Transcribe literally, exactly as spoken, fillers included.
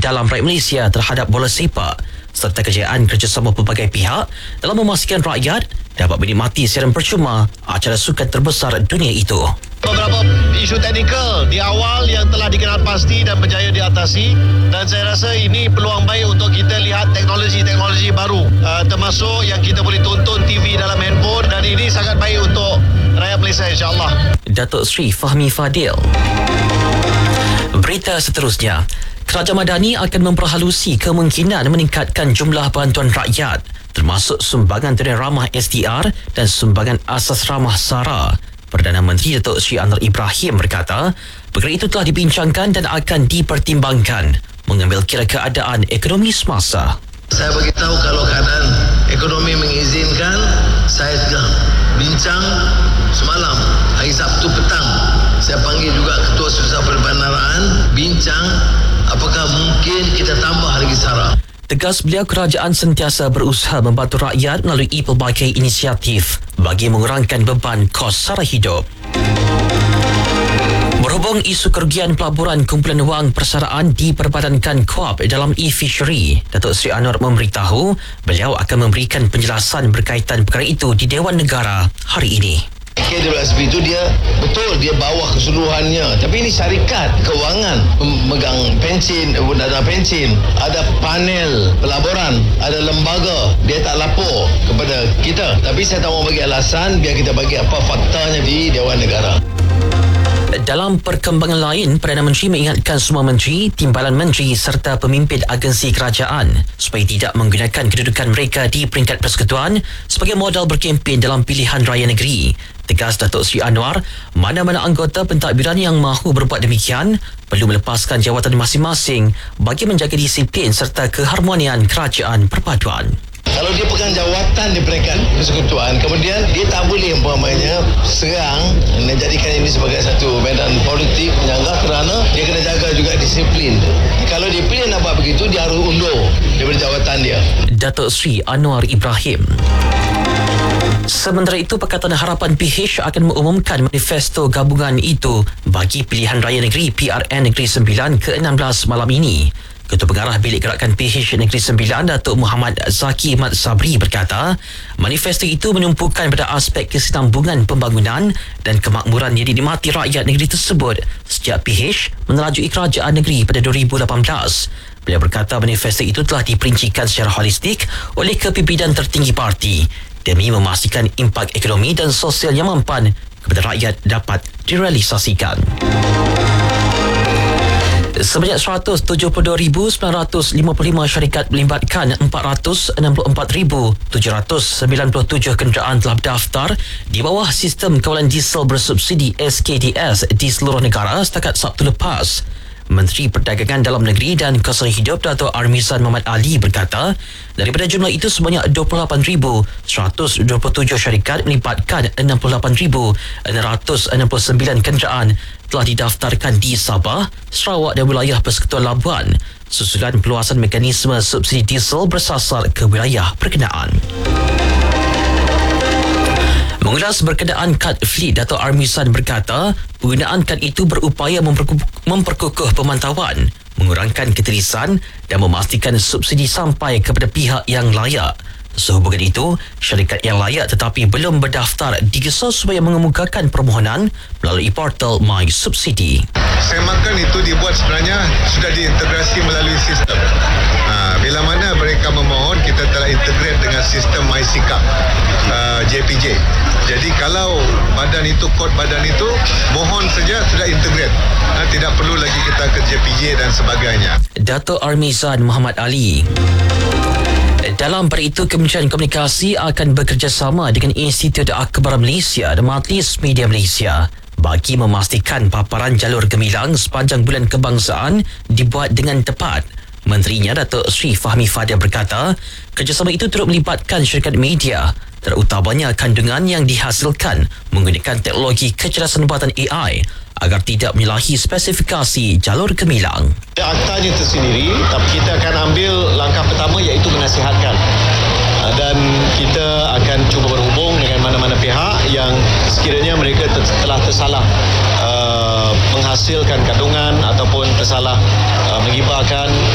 dalam rakyat Malaysia terhadap bola sepak serta kejayaan kerjasama pelbagai pihak dalam memastikan rakyat dapat menikmati siaran percuma acara sukan terbesar dunia itu. Beberapa isu teknikal di awal yang telah dikenal pasti dan berjaya diatasi, dan saya rasa ini peluang baik untuk kita lihat teknologi-teknologi baru, uh, termasuk yang kita boleh tonton T V dalam handphone, dan ini sangat baik untuk rakyat Malaysia, insyaAllah. Datuk Seri Fahmi Fadil. Berita seterusnya, Kerajaan Madani akan memperhalusi kemungkinan meningkatkan jumlah bantuan rakyat, termasuk sumbangan tunai ramah S D R dan sumbangan asas ramah SARA. Perdana Menteri Datuk Seri Anwar Ibrahim berkata, perkara itu telah dibincangkan dan akan dipertimbangkan mengambil kira keadaan ekonomi semasa. Saya beritahu kalau keadaan ekonomi mengizinkan, saya sudah bincang semalam, hari Sabtu petang. Saya panggil juga Ketua Susah Perbandaraan, bincang apakah mungkin kita tambah lagi SARA. Tegas beliau, kerajaan sentiasa berusaha membantu rakyat melalui pelbagai inisiatif bagi mengurangkan beban kos sara hidup. Berhubung isu kerugian pelaburan kumpulan wang persaraan diperbadankan Kuab dalam e-fishery, Datuk Seri Anwar memberitahu beliau akan memberikan penjelasan berkaitan perkara itu di Dewan Negara hari ini. K W S P itu dia betul dia bawah keseluruhannya, tapi ini syarikat kewangan memegang pensin, dana pensin, ada panel pelaburan, ada lembaga, dia tak lapor kepada kita, tapi saya tak mau bagi alasan, biar kita bagi apa faktanya di Dewan Negara. Dalam perkembangan lain, Perdana Menteri mengingatkan semua menteri, timbalan menteri serta pemimpin agensi kerajaan supaya tidak menggunakan kedudukan mereka di peringkat persekutuan sebagai modal berkempen dalam pilihan raya negeri. Tegas Datuk Seri Anwar, mana-mana anggota pentadbiran yang mahu berbuat demikian perlu melepaskan jawatan masing-masing bagi menjaga disiplin serta keharmonian kerajaan perpaduan. Kalau dia pegang jawatan di peringkat persekutuan, kemudian dia tak boleh umpamanya serang dan jadikan ini sebagai satu medan politik menyangga, kerana dia kena jaga juga disiplin. Kalau dia pilih nak buat begitu, dia harus undur daripada jawatan dia. Datuk Seri Anwar Ibrahim. Sementara itu, Pakatan Harapan P H akan mengumumkan manifesto gabungan itu bagi pilihan raya negeri P R N Negeri Sembilan ke enam belas malam ini. Ketua Pengarah Bilik Gerakan P H Negeri Sembilan, Datuk Muhammad Zaki Mat Sabri berkata, manifesto itu menumpukan pada aspek kesinambungan pembangunan dan kemakmuran yang dinikmati rakyat negeri tersebut sejak P H menerajui kerajaan negeri pada dua ribu lapan belas. Beliau berkata manifesto itu telah diperincikan secara holistik oleh kepimpinan tertinggi parti demi memastikan impak ekonomi dan sosial yang mampan kepada rakyat dapat direalisasikan. Sebanyak seratus tujuh puluh dua ribu sembilan ratus lima puluh lima syarikat melibatkan empat ratus enam puluh empat ribu tujuh ratus sembilan puluh tujuh kenderaan telah berdaftar di bawah sistem kawalan diesel bersubsidi S K D S di seluruh negara setakat Sabtu lepas. Menteri Perdagangan Dalam Negeri dan Kesan Hidup Datuk Armizan Muhammad Ali berkata, daripada jumlah itu sebanyak dua puluh lapan ribu seratus dua puluh tujuh syarikat melibatkan enam puluh lapan ribu enam ratus enam puluh sembilan kenderaan telah didaftarkan di Sabah, Sarawak dan wilayah Persekutuan Labuan susulan perluasan mekanisme subsidi diesel bersasar ke wilayah berkenaan. Mengulas berkenaan kad fleet, Datuk Armizan berkata, penggunaan kad itu berupaya memperkukuh, memperkukuh pemantauan, mengurangkan ketirisan dan memastikan subsidi sampai kepada pihak yang layak. Sehubungan itu, syarikat yang layak tetapi belum berdaftar digesah supaya mengemukakan permohonan melalui portal My Subsidi. Semakan itu dibuat sebenarnya sudah diintegrasi melalui sistem. Ha, bila mana mereka memohon, kita telah integrate dengan sistem MySikap uh, J P J. Jadi kalau badan itu, kod badan itu, mohon saja sudah integrate. Ha, tidak perlu lagi kita ke J P J dan sebagainya. Datuk Armizan Muhammad Ali. Dalam pada itu, Kementerian Komunikasi akan bekerjasama dengan Institut Akbar Malaysia dan Majlis Media Malaysia bagi memastikan paparan jalur gemilang sepanjang bulan kebangsaan dibuat dengan tepat. Menterinya Datuk Seri Fahmi Fadil berkata, kerjasama itu turut melibatkan syarikat media, terutamanya kandungan yang dihasilkan menggunakan teknologi kecerdasan buatan A I agar tidak menyalahi spesifikasi jalur gemilang. Aktanya tersendiri, tapi kita akan ambil langkah pertama iaitu menasihatkan. Dan kita akan cuba berhubung dengan mana-mana pihak yang sekiranya mereka telah tersalah uh, menghasilkan kandungan ataupun tersalah uh, mengibarkan